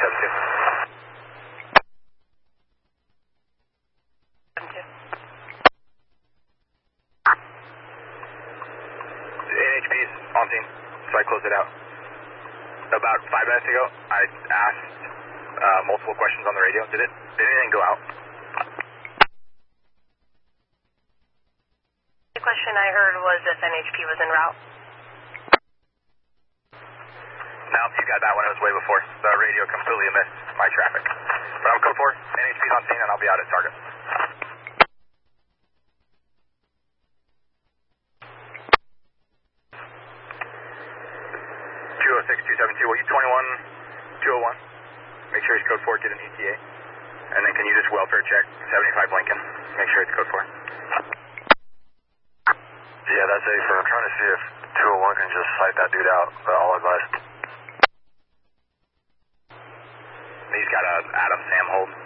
NHP's on team, so I closed it out. About 5 minutes ago, I asked multiple questions on the radio. Did anything go out? The question I heard was if NHP was en route. No, you got that one. It was way before. The radio completely missed my traffic. But I'm code 4. NHP's on scene, and I'll be out at target. Will you 21-201? Make sure he's code 4, get an ETA. And then can you just welfare check 75 Lincoln? Make sure it's code 4. Yeah, that's A for. I'm trying to see if 201 can just cite that dude out, but I'll advise. He's got a Adam Sam hold.